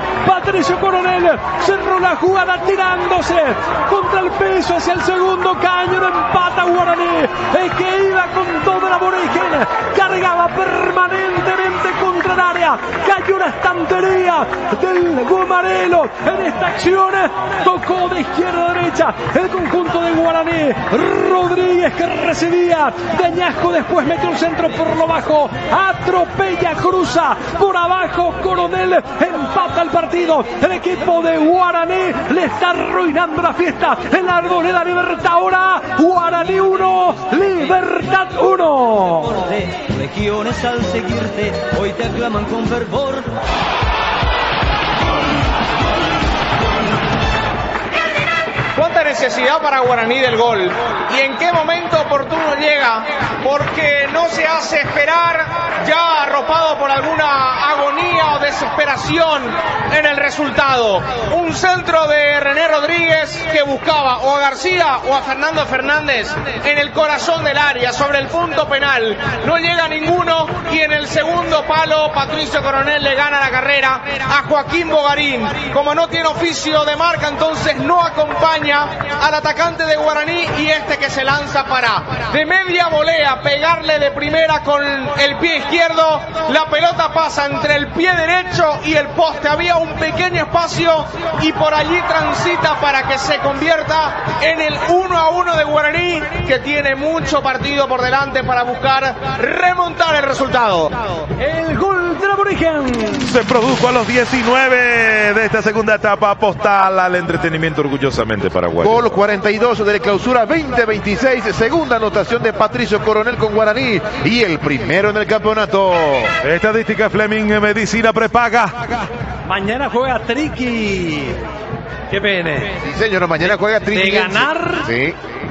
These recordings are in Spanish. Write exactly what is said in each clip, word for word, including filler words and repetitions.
Patricio Coronel cerró la jugada tirándose contra el peso hacia el segundo caño. No empata Guaraní. Es que iba con toda la aborigen. Cargaba permanentemente contra el área. Cayó una estantería del Gumarelo. En esta acción tocó de izquierda a derecha el conjunto de Guaraní. Rodríguez, que recibía de Añasco, después metió un centro por lo bajo. Atropella, cruza por abajo. Coronel empata el partido. El equipo de Guaraní le está arruinando la fiesta en la Arboleda Libertad. Ahora Guaraní uno, Libertad uno. Legiones al seguirte hoy te aclaman con fervor. ¿Cuánta necesidad para Guaraní del gol? ¿Y en qué momento oportuno llega? Porque no se hace esperar, ya arropado por alguna agonía o desesperación en el resultado. Un centro de René Rodríguez que buscaba o a García o a Fernando Fernández en el corazón del área, sobre el punto penal. No llega ninguno y en el segundo palo Patricio Coronel le gana la carrera a Joaquín Bogarín. Como no tiene oficio de marca, entonces no acompaña al atacante de Guaraní, y este que se lanza para de media volea pegarle de primera con el pie izquierdo. La pelota pasa entre el pie derecho y el poste. Había un pequeño espacio y por allí transita para que se convierta en el uno a uno de Guaraní, que tiene mucho partido por delante para buscar remontar el resultado. El gol del aborigen se produjo a los diecinueve de esta segunda etapa. Postal al entretenimiento orgullosamente paraguayo. Gol cuarenta y dos del clausura veinte veintiséis, segunda anotación de Patricio Coronel con Guaraní y el primero en el campeonato. Estadística Fleming, medicina prepaga. Mañana juega Triqui. Qué pena. Sí, señor, mañana juega Triqui. De ganar. Sí.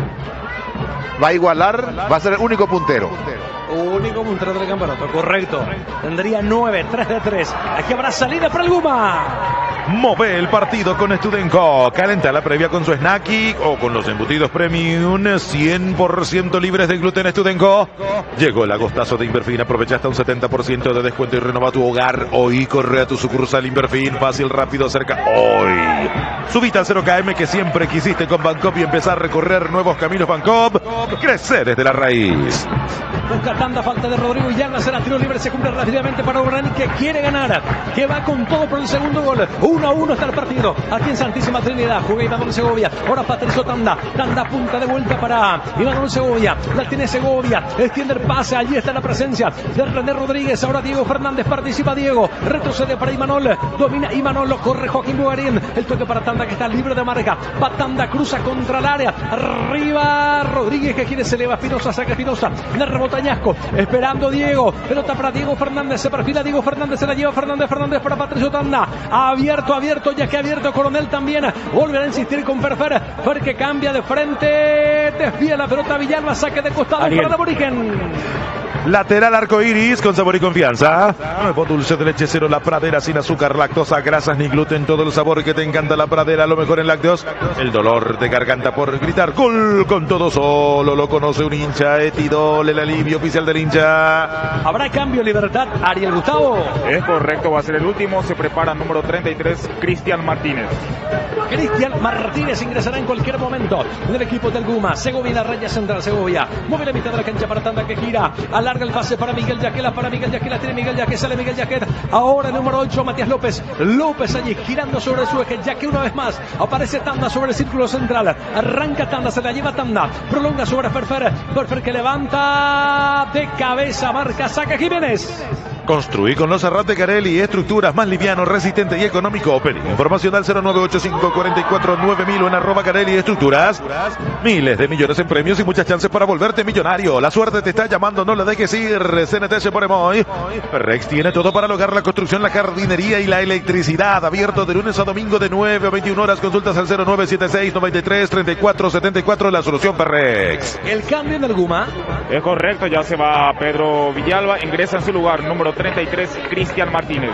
Va a igualar, va a ser el único puntero. Único puntero del campeonato, correcto. Tendría nueve, tres de tres. Aquí habrá salida para el Guma. Move el partido con Studenco. Calenta la previa con su snacky o con los embutidos premium cien por ciento libres de gluten Studenco. Llegó el agostazo de Inverfin. Aprovecha hasta un setenta por ciento de descuento y renova tu hogar. Hoy corre a tu sucursal Inverfin. Fácil, rápido, cerca. Hoy. Subite al cero K M que siempre quisiste con Bancop y empezar a recorrer nuevos caminos Bancop. Crecer desde la raíz. Busca tanda, falta de Rodrigo y Llanas, será tiro libre, se cumple rápidamente para Guaraní, que quiere ganar, que va con todo por el segundo gol. uno a uno está el partido aquí en Santísima Trinidad. Juega Iván Segovia, ahora Patricio Tanda, Tanda punta de vuelta para Iván Segovia, la tiene Segovia, extiende el pase, allí está la presencia de René Rodríguez, ahora Diego Fernández, participa Diego, retrocede para Imanol, domina Imanol, lo corre Joaquín Bogarín, el toque para Tanda que está libre de marca, va Tanda, cruza contra el área, arriba Rodríguez que quiere, se eleva Espinosa, saca Espinosa, le rebota Añasco, esperando Diego, pelota para Diego Fernández, se perfila Diego Fernández, se la lleva Fernández, Fernández para Patricio Tanda, abierto, abierto, ya que abierto Coronel también, volverá a insistir con Ferfer, Fer que cambia de frente, desvía la pelota Villalba, saque de costado Ariel. Para el aborigen. Lateral arcoiris con sabor y confianza. Nuevo dulce de leche cero La Pradera, sin azúcar, lactosa, grasas ni gluten. Todo el sabor que te encanta La Pradera, lo mejor en lácteos. El dolor de garganta por gritar gol con todo solo lo conoce un hincha. Etidol, el alivio oficial del hincha. Habrá cambio, Libertad. Ariel Gustavo. Es correcto, va a ser el último. Se prepara número treinta y tres, Cristian Martínez. Cristian Martínez ingresará en cualquier momento en el equipo del Guma. Segovia, la raya central, Segovia. Mueve la mitad de la cancha para Tanda que gira. Alarga el pase para Miguel Yaquela, para Miguel Yaquela, tiene Miguel Yaquela, sale Miguel Yaquet. Ahora el número ocho, Matías López. López allí girando sobre su eje. Yaque una vez más. Aparece Tanda sobre el círculo central. Arranca Tanda, se la lleva Tanda. Prolonga sobre Ferfer. Ferfer que levanta de cabeza, marca, saca Jiménez. Construí con los Arrat de Carelli estructuras más liviano, resistente y económico. Pedí información al cero nueve ocho cinco cuatro cuatro nueve mil o en arroba Carelli Estructuras. Miles de millones en premios y muchas chances para volverte millonario. La suerte te está llamando, no le dejes ir. C N T se pone muy. Rex tiene todo para lograr la construcción, la jardinería y la electricidad. Abierto de lunes a domingo de nueve a veintiuna horas. Consultas al cero nueve siete seis nueve tres tres cuatro siete cuatro. La solución Ferrex. El cambio en el Guma. Es correcto, ya se va Pedro Villalba. Ingresa en su lugar número treinta y tres, Cristian Martínez.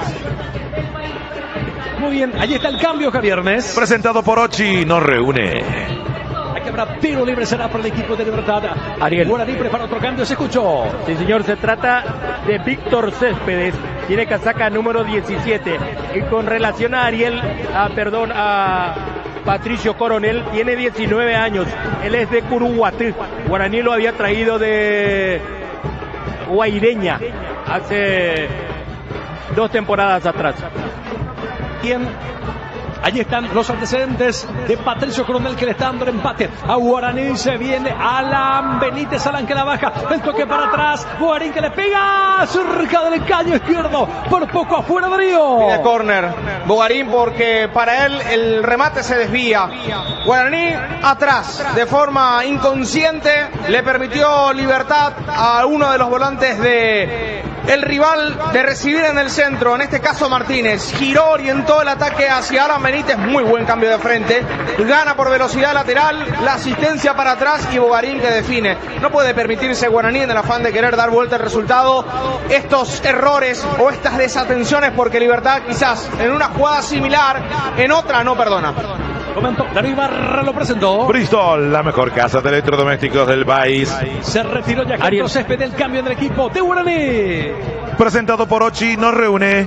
Muy bien, allí está el cambio, Javiernes. Presentado por Ochi, nos reúne. Hay que habrá tiro libre, será para el equipo de Libertad. Ariel. Guaraní prepara otro cambio, se escuchó. Sí, señor, se trata de Víctor Céspedes, tiene casaca número diecisiete. Y con relación a Ariel, a, perdón, a Patricio Coronel, tiene diecinueve años. Él es de Curuguatí. Guaraní lo había traído de Guaireña hace dos temporadas atrás. Bien. Allí están los antecedentes de Patricio Coronel, que le está dando el empate a Guaraní. Se viene Alan Benítez, Alan que la baja, el toque para atrás, Guarín que le pega cerca del caño izquierdo, por poco afuera de Río. Pide córner Bogarín porque para él el remate se desvía. Guaraní atrás de forma inconsciente le permitió libertad a uno de los volantes de el rival de recibir en el centro, en este caso Martínez. Giró, orientó el ataque hacia Alan Benítez, muy buen cambio de frente, gana por velocidad lateral, la asistencia para atrás y Bogarín que define. No puede permitirse Guaraní en el afán de querer dar vuelta al resultado estos errores o estas desatenciones, porque Libertad quizás en una jugada similar, en otra no perdona. Comentó Darío Ibarra, lo presentó. Bristol, la mejor casa de electrodomésticos del país. Se retiró ya Ariel Césped del cambio del equipo de Guaraní. Presentado por Ochi, nos reúne.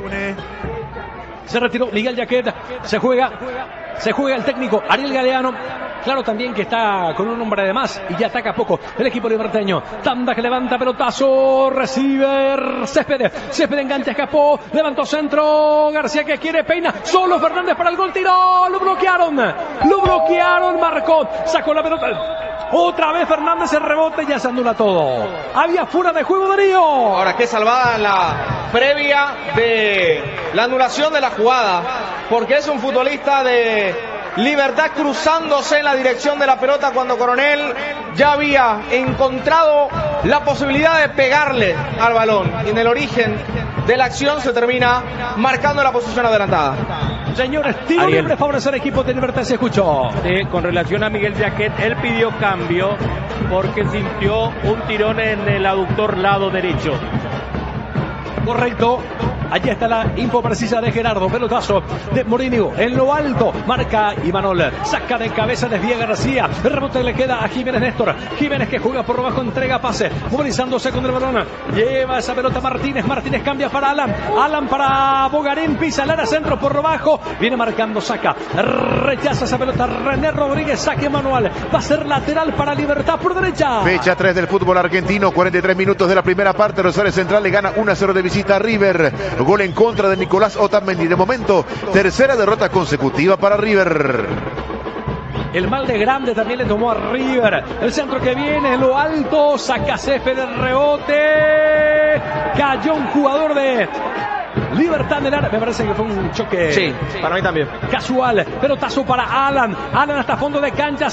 Se retiró Miguel Jaquet, se juega, se juega el técnico Ariel Galeano. Claro también que está con un hombre de más y ya ataca poco el equipo liberteño. Tanda que levanta pelotazo, recibe Césped, Césped engancha, escapó, levantó centro, García que quiere, peina, solo Fernández para el gol, tiró, lo bloquearon, lo bloquearon, marcó, sacó la pelota. Otra vez Fernández, el rebote, ya se anula todo. Había fuera de juego de Río. Ahora qué salvada en la previa de la anulación de la jugada, porque es un futbolista de Libertad cruzándose en la dirección de la pelota cuando Coronel ya había encontrado la posibilidad de pegarle al balón. Y en el origen de la acción se termina marcando la posición adelantada. Señores, tiro Ariel. libre favorecer equipo de Libertad, se escuchó. Sí, con relación a Miguel Jaquet, él pidió cambio porque sintió un tirón en el aductor lado derecho. Correcto. Allí está la info precisa de Gerardo. Pelotazo de Morinio en lo alto. Marca Imanol. Saca de cabeza, desvía García. El rebote le queda a Jiménez Néstor. Jiménez que juega por abajo, entrega pase. Movilizándose con el balón. Lleva esa pelota Martínez. Martínez cambia para Alan. Alan para Bogarín. Pisa el área centro por abajo. Viene marcando, saca. Rechaza esa pelota René Rodríguez. Saque manual. Va a ser lateral para Libertad por derecha. Fecha tres del fútbol argentino. cuarenta y tres minutos de la primera parte. Rosario Central le gana uno a cero de visita a River. Gol en contra de Nicolás Otamendi. De momento, tercera derrota consecutiva para River. El mal de grande también le tomó a River. El centro que viene en lo alto. Saca Césped del rebote. Cayó un jugador de Libertad del área. Me parece que fue un choque. Sí, para mí también. Casual. Pelotazo para Alan. Alan hasta fondo de cancha.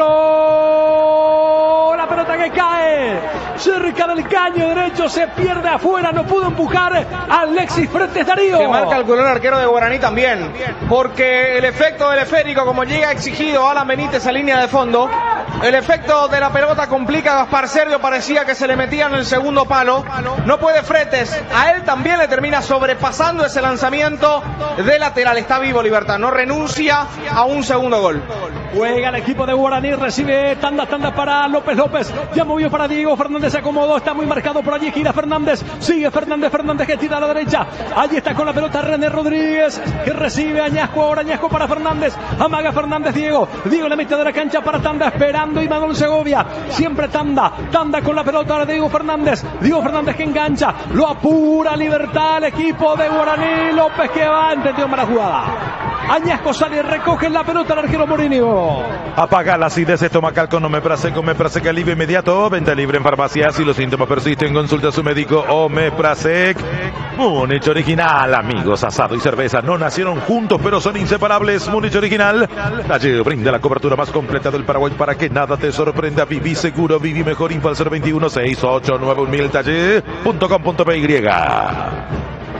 Centro. La pelota que cae cerca del caño derecho. Se pierde afuera. No pudo empujar a Alexis Frentes Darío. Que mal calculó el arquero de Guaraní también. Porque el efecto del esférico, como llega exigido Alan Benítez a línea de fondo, el efecto de la pelota complica a Gaspar Sergio. Parecía que se le metía en el segundo palo. No puede Fretes. A él también le termina sobrepasando ese lanzamiento de lateral. Está vivo Libertad. No renuncia a un segundo gol. Juega el equipo de Guaraní. Recibe tanda, tanda para López López. Ya movió para Diego Fernández. Se acomodó. Está muy marcado por allí. Gira Fernández. Sigue Fernández. Fernández que tira a la derecha. Allí está con la pelota René Rodríguez. Que recibe Añasco. Ahora Añasco para Fernández. Amaga Fernández. Diego. Diego en la mitad de la cancha para Tanda. Esperando Imanol Segovia. Siempre Tanda. Tanda con la pelota. Ahora Diego Fernández. Diego Fernández que engancha. Lo apura Libertad. El equipo de Guaraní. López que va. Entendió mala jugada. Añasco sale y recoge la pelota al arquero Morinio. Apaga la acidez estomacal con Omeprazec. Omeprazec alivio inmediato. Venta libre en farmacias. Si los síntomas persisten, consulta a su médico. Omeprazec. Múnich Original. Amigos, asado y cerveza no nacieron juntos, pero son inseparables. Múnich Original. Allí brinda la cobertura más completa del Paraguay para que nada te sorprenda. Viví seguro, viví mejor. Info al cero veintiuno, seiscientos ochenta y nueve mil talle punto com punto p y.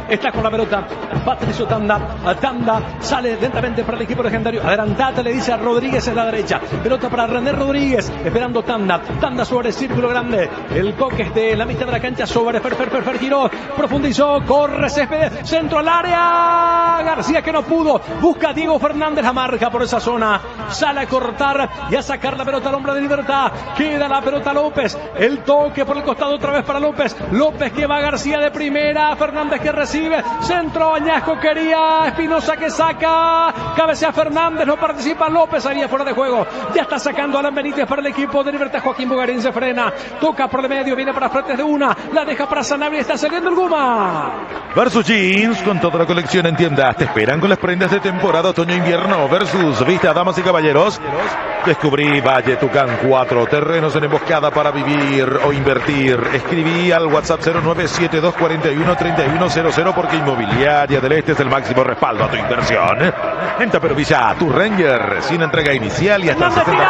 Está con la pelota Patricio Tanda. Tanda sale lentamente para el equipo legendario. Adelantate, le dice a Rodríguez en la derecha. Pelota para René Rodríguez. Esperando Tanda. Tanda sobre el círculo grande. El toque de la mitad de la cancha sobre Fer, Fer, Fer, Fer, giró. Profundizó. Corre Céspedes. Centro al área. García que no pudo. Busca a Diego Fernández. La marca por esa zona. Sale a cortar y a sacar la pelota al hombre de Libertad. Queda la pelota López. El toque por el costado otra vez para López. López que va a García de primera. Fernández que recibe. Centro. Añasco quería. Espinosa que saca. Cabecea Fernández. No participa López. Haría fuera de juego. Ya está sacando Alan Benítez para el equipo de Libertad. Joaquín Bugarín se frena. Toca por el medio. Viene para frente de una. La deja para Sanabria. Está saliendo el Guma. Versus Jeans con toda la colección en tiendas. Te esperan con las prendas de temporada otoño-invierno. Versus Vista, damas y caballeros. Descubrí Valle Tucán cuatro. Terrenos en emboscada para vivir o invertir. Escribí al WhatsApp cero nueve siete dos cuatro uno tres uno cero cero porque Inmobiliaria del Este es el máximo respaldo a tu inversión. Venta pero Villa, tu Ranger sin entrega inicial y hasta el sesenta